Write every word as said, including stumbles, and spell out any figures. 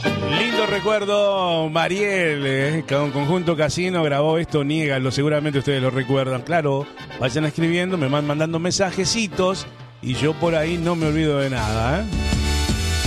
Lindo recuerdo, Mariel, eh, con Conjunto Casino grabó esto, Niégalo, seguramente ustedes lo recuerdan. Claro, vayan escribiendo, me van mandando mensajecitos y yo por ahí no me olvido de nada, ¿eh?